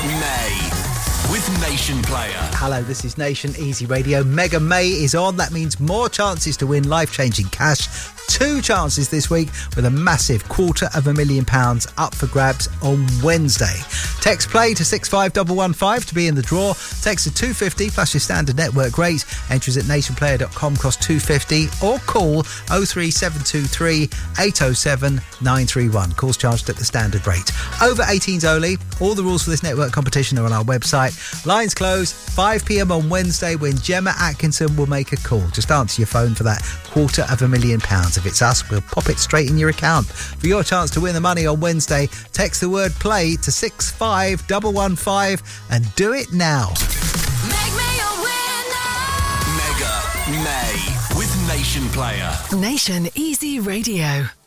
May with Nation Player. Hello, this is Nation Easy Radio. Mega May is on. That means more chances to win life-changing cash. 2 chances this week with a massive £250,000 up for grabs on Wednesday. Text play to 65115 to be in the draw. Text to 250 plus your standard network rate. Entries at nationplayer.com cost £2.50 or call 03723 807 931. Calls charged at the standard rate. Over 18s only. All the rules for this network competition are on our website. Lines close 5 p.m. on Wednesday when Gemma Atkinson will make a call. Just answer your phone for that £250,000. If it's us, we'll pop it straight in your account. For your chance to win the money on Wednesday, text the word play to 65115 and do it now. Make me a winner. Mega May with Nation Player. Nation Easy Radio.